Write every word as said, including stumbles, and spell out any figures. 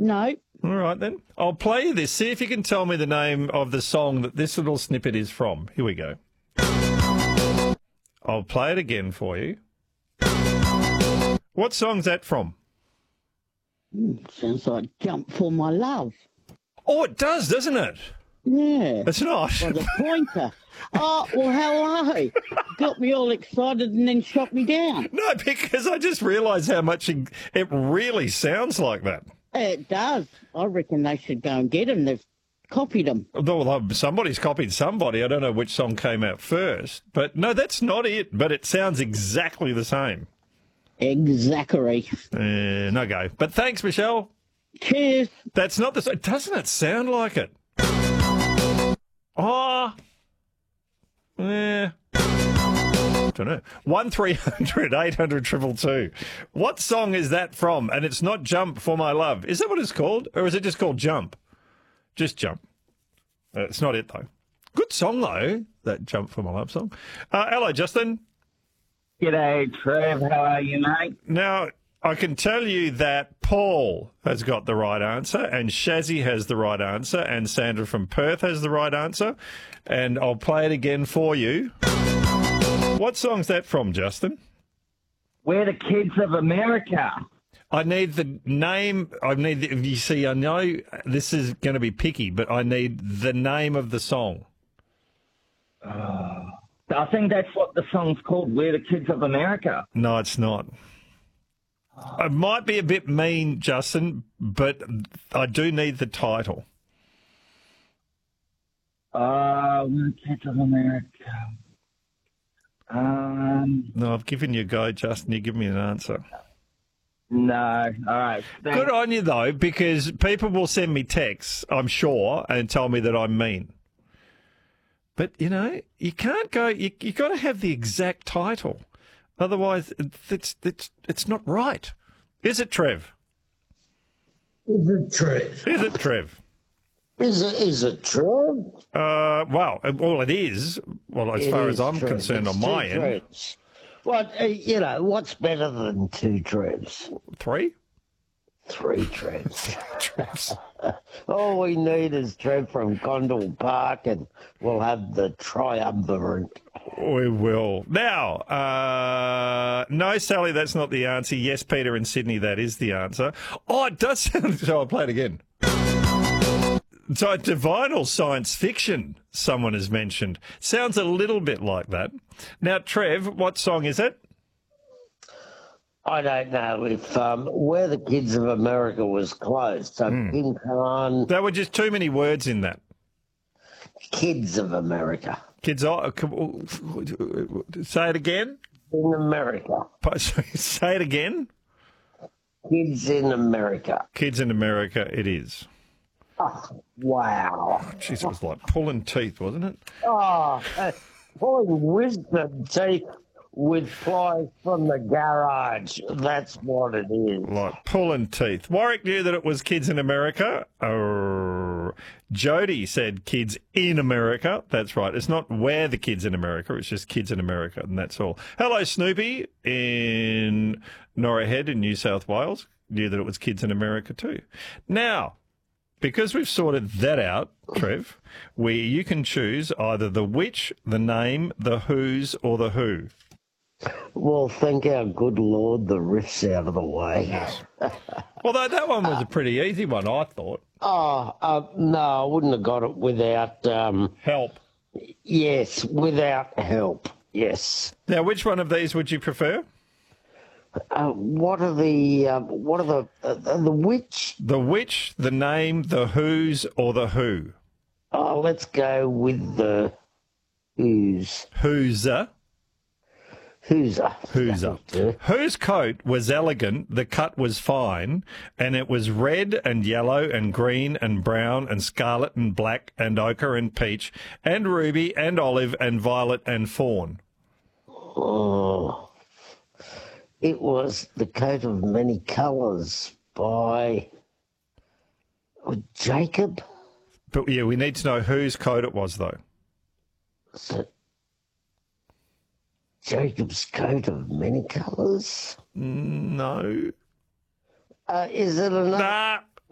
No. All right, then. I'll play you this. See if you can tell me the name of the song that this little snippet is from. Here we go. I'll play it again for you. What song's that from? Mm, sounds like Jump for My Love. Oh, it does, doesn't it? Yeah. It's not. By the Pointer. Oh, well, hello. Got me all excited and then shot me down. No, because I just realised how much it, it really sounds like that. It does. I reckon they should go and get them. They've copied them. Well, somebody's copied somebody. I don't know which song came out first. But no, that's not it. But it sounds exactly the same. Exactly. Uh, no go. But thanks, Michelle. Cheers. That's not the same. Doesn't it sound like it? Oh. Yeah. I don't know. one three hundred eight hundred two two two. What song is that from? And it's not Jump for My Love. Is that what it's called? Or is it just called Jump? Just Jump. Uh, it's not it, though. Good song, though, that Jump for My Love song. Uh, hello, Justin. G'day, Trev. How are you, mate? Now, I can tell you that Paul has got the right answer, and Shazzy has the right answer, and Sandra from Perth has the right answer. And I'll play it again for you. What song's that from, Justin? We're the Kids of America. I need the name. I need. The, you see, I know this is going to be picky, but I need the name of the song. Uh, I think that's what the song's called. We're the Kids of America. No, it's not. It might be a bit mean, Justin, but I do need the title. Uh, we're the Kids of America. Um, no, I've given you a go, Justin. You give me an answer. No. All right. Thanks. Good on you, though, because people will send me texts, I'm sure, and tell me that I'm mean. But, you know, you can't go, you you got to have the exact title. Otherwise, it's, it's, it's not right. Is it, Trev? Is it Trev? Is it, Trev? Is it, is it Trev? Uh, well, well, it is. Well, as It far is as I'm Trev. concerned, It's on two my end. Trevs. What, uh, you know, what's better than two Trevs? Three? Three Trevs. Trevs. All we need is Trev from Condell Park, and we'll have the triumvirate. We will. Now, uh, no, Sally, that's not the answer. Yes, Peter in Sydney, that is the answer. Oh, it does sound... So I'll play it again. So divine or science fiction, someone has mentioned. Sounds a little bit like that. Now, Trev, what song is it? I don't know if um, Where the Kids of America was closed. So Mm. Kim Khan, There were just too many words in that. Kids of America. Kids, oh, say it again. In America. Say it again. Kids in America. Kids in America, it is. Oh, wow. Jeez, it was like pulling teeth, wasn't it? Oh, uh, pulling wisdom teeth with pliers from the garage. That's what it is. Like pulling teeth. Warwick knew that it was Kids in America. Uh, Jody said Kids in America. That's right. It's not Where the Kids in America. It's just Kids in America, and that's all. Hello, Snoopy in Norah Head in New South Wales. Knew that it was Kids in America too. Now, because we've sorted that out, Trev, where you can choose either the which, the name, the whose, or the who. Well, thank our good Lord the riff's out of the way. Yes. Although that one was a pretty easy one, I thought. Oh, uh, no, I wouldn't have got it without... Um, help. Yes, without help, yes. Now, which one of these would you prefer? Uh, what are the... Uh, what are the... Uh, the which? The which, the name, the whose, or the who? Oh, let's go with the whose. Who'ser. Who'ser. Who'ser. Whose coat was elegant, the cut was fine, and it was red and yellow and green and brown and scarlet and black and ochre and peach and ruby and olive and violet and fawn. Oh, it was The Coat of Many Colours by Jacob. But yeah, we need to know whose coat it was, though. So, Jacob's Coat of Many Colours? No. Uh, is it another? Nah,